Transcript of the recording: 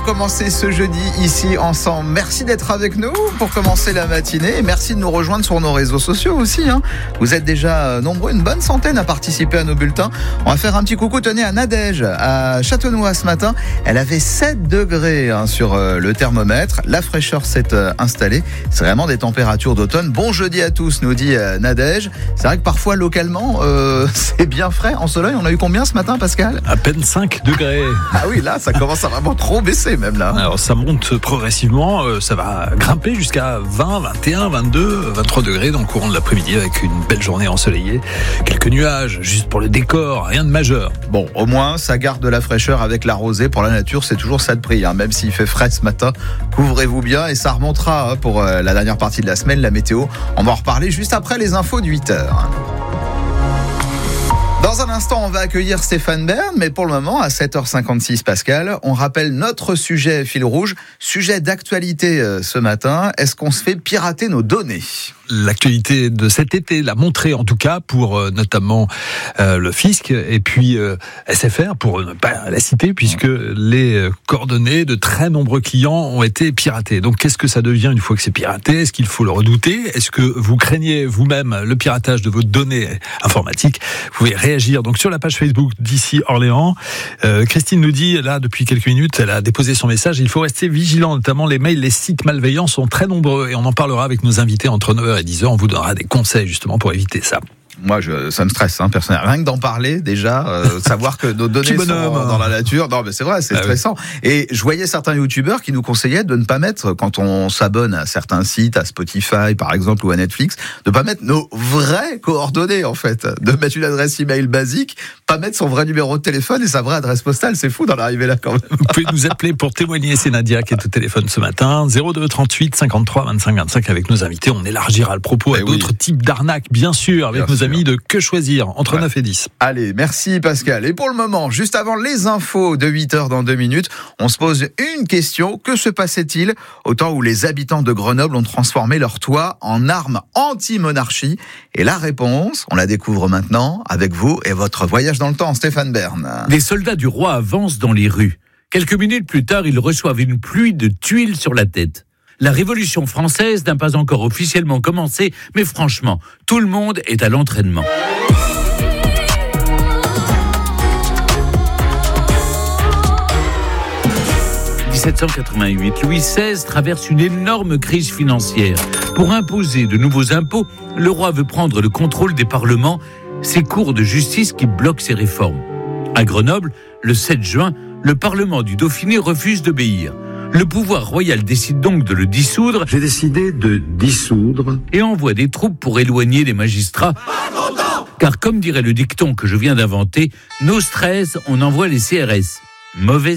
Commencer ce jeudi ici ensemble. Merci d'être avec nous pour commencer la matinée et merci de nous rejoindre sur nos réseaux sociaux aussi. Vous êtes déjà nombreux, une bonne centaine à participer à nos bulletins. On va faire un petit coucou, tenez, à Nadège, à Châtenois ce matin. Elle avait 7 degrés sur le thermomètre. La fraîcheur s'est installée. C'est vraiment des températures d'automne. Bon jeudi à tous, nous dit Nadège. C'est vrai que parfois, localement, c'est bien frais. En Sologne, on a eu combien ce matin, Pascal ? À peine 5 degrés. Ah oui, là, ça commence à vraiment trop baisser même là. Alors ça monte progressivement, ça va grimper jusqu'à 20, 21, 22, 23 degrés dans le courant de l'après-midi avec une belle journée ensoleillée. Quelques nuages, juste pour le décor, rien de majeur. Bon, au moins, ça garde de la fraîcheur avec la rosée. Pour la nature, c'est toujours ça de prix. Même s'il fait frais ce matin, couvrez-vous bien et ça remontera pour la dernière partie de la semaine, la météo. On va en reparler juste après les infos de 8h. Dans un instant, on va accueillir Stéphane Bern, mais pour le moment, à 7h56, Pascal, on rappelle notre sujet fil rouge, sujet d'actualité ce matin. Est-ce qu'on se fait pirater nos données ? L'actualité de cet été l'a montré en tout cas pour notamment le fisc et puis SFR pour ne pas la citer puisque les coordonnées de très nombreux clients ont été piratées. Donc qu'est-ce que ça devient une fois que c'est piraté ? Est-ce qu'il faut le redouter ? Est-ce que vous craignez vous-même le piratage de vos données informatiques ? Vous pouvez réagir donc sur la page Facebook d'ici Orléans. Christine nous dit là depuis quelques minutes, elle a déposé son message, il faut rester vigilant, notamment les mails, les sites malveillants sont très nombreux et on en parlera avec nos invités entre 9h et 10h, on vous donnera des conseils justement pour éviter ça. Moi, ça me stresse, personnellement. Rien que d'en parler, déjà, savoir que nos données sont dans la nature. Non, mais c'est vrai, c'est stressant. Oui. Et je voyais certains youtubeurs qui nous conseillaient de ne pas mettre, quand on s'abonne à certains sites, à Spotify, par exemple, ou à Netflix, de pas mettre nos vraies coordonnées, en fait. De mettre une adresse email basique, pas mettre son vrai numéro de téléphone et sa vraie adresse postale. C'est fou d'en arriver là, quand même. Vous pouvez nous appeler pour témoigner. C'est Nadia qui est au téléphone ce matin. 02 38 53 25 25 avec nos invités. On élargira le propos à d'autres types d'arnaques, bien sûr, avec nos amis de Que Choisir, entre 9 et 10. Allez, merci Pascal. Et pour le moment, juste avant les infos de 8h dans 2 minutes, on se pose une question. Que se passait-il au temps où les habitants de Grenoble ont transformé leur toit en arme anti-monarchie ? Et la réponse, on la découvre maintenant avec vous et votre voyage dans le temps, Stéphane Bern. Les soldats du roi avancent dans les rues. Quelques minutes plus tard, ils reçoivent une pluie de tuiles sur la tête. La Révolution française n'a pas encore officiellement commencé, mais franchement, tout le monde est à l'entraînement. En 1788, Louis XVI traverse une énorme crise financière. Pour imposer de nouveaux impôts, le roi veut prendre le contrôle des parlements, ces cours de justice qui bloquent ses réformes. À Grenoble, le 7 juin, le Parlement du Dauphiné refuse d'obéir. Le pouvoir royal décide donc de le dissoudre. J'ai décidé de dissoudre. Et envoie des troupes pour éloigner les magistrats. Car comme dirait le dicton que je viens d'inventer, nos stress, on envoie les CRS. Mauvaise